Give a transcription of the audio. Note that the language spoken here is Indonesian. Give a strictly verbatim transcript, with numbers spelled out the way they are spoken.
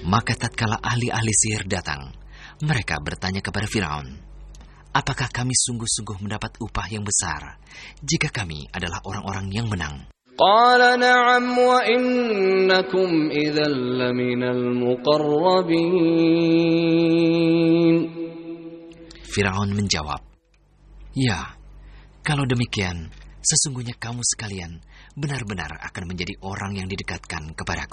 Maka tatkala ahli-ahli sihir datang, mereka bertanya kepada Firaun, apakah kami sungguh-sungguh mendapat upah yang besar jika kami adalah orang-orang yang menang? Qala na'am wa innakum idzal laminal muqarrabin. Firaun menjawab, ya, kalau demikian, sesungguhnya kamu sekalian benar-benar akan menjadi orang yang didekatkan kepadaku.